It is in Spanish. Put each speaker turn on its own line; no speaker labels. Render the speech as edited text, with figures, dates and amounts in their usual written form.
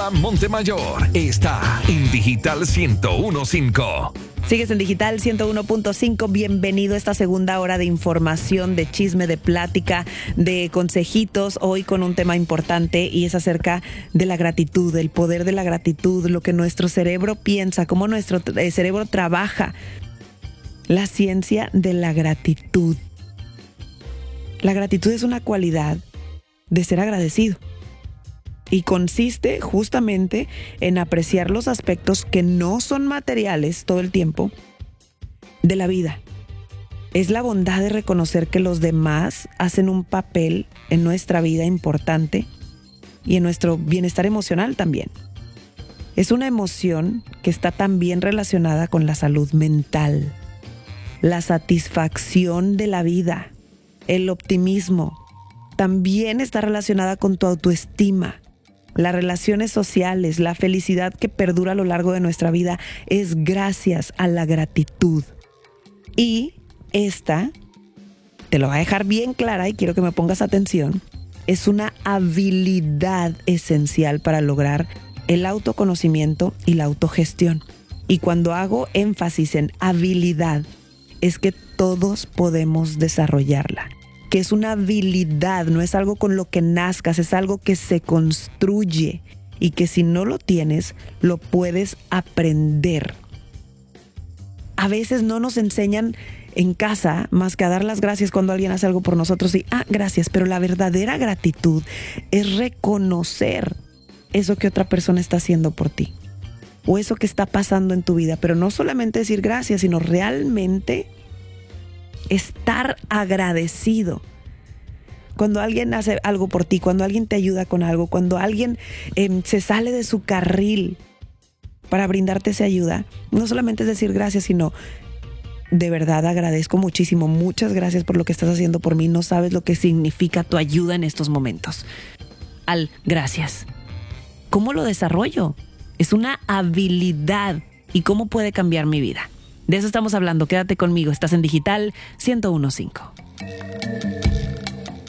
Carla Montemayor está en Digital 101.5.
Sigues en Digital 101.5. Bienvenido a esta segunda hora de información, de chisme, de plática, de consejitos. Hoy con un tema importante y es acerca de la gratitud, el poder de la gratitud, lo que nuestro cerebro piensa, cómo nuestro cerebro trabaja. La ciencia de la gratitud. La gratitud es una cualidad de ser agradecido. Y consiste justamente en apreciar los aspectos que no son materiales todo el tiempo de la vida. Es la bondad de reconocer que los demás hacen un papel en nuestra vida importante y en nuestro bienestar emocional también. Es una emoción que está también relacionada con la salud mental, la satisfacción de la vida, el optimismo. También está relacionada con tu autoestima. Las relaciones sociales, la felicidad que perdura a lo largo de nuestra vida es gracias a la gratitud. Y esta, te lo voy a dejar bien clara y quiero que me pongas atención, es una habilidad esencial para lograr el autoconocimiento y la autogestión. Y cuando hago énfasis en habilidad, es que todos podemos desarrollarla. Que es una habilidad, no es algo con lo que nazcas, es algo que se construye y que si no lo tienes, lo puedes aprender. A veces no nos enseñan en casa más que a dar las gracias cuando alguien hace algo por nosotros y, gracias, pero la verdadera gratitud es reconocer eso que otra persona está haciendo por ti o eso que está pasando en tu vida, pero no solamente decir gracias, sino realmente estar agradecido. Cuando alguien hace algo por ti, cuando alguien te ayuda con algo, cuando alguien se sale de su carril para brindarte esa ayuda, no solamente es decir gracias, sino de verdad agradezco muchísimo, muchas gracias por lo que estás haciendo por mí, no sabes lo que significa tu ayuda en estos momentos. Gracias. ¿Cómo lo desarrollo? Es una habilidad. ¿Y cómo puede cambiar mi vida? De eso estamos hablando. Quédate conmigo. Estás en Digital 101.5.